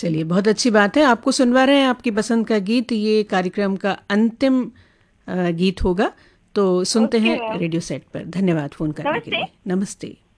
चलिए, बहुत अच्छी बात है। आपको सुनवा रहे हैं आपकी पसंद का गीत। ये कार्यक्रम का अंतिम गीत होगा, तो सुनते ओके हैं मैम। रेडियो सेट पर। धन्यवाद फ़ोन करने के नमस्ते। लिए। नमस्ते।